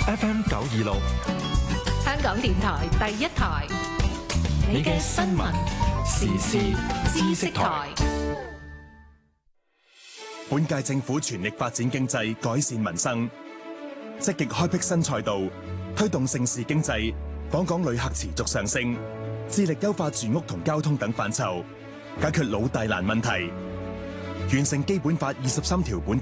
FM 926， 香港電台第一台，你嘅新聞時事知識台。 本屆政府全力發展經濟，改善民生，積極開闢新賽道，推動盛事經濟，訪港旅客持續上升，致力優化住屋同交通等範疇，解決老大難問題，完成基本法23條本地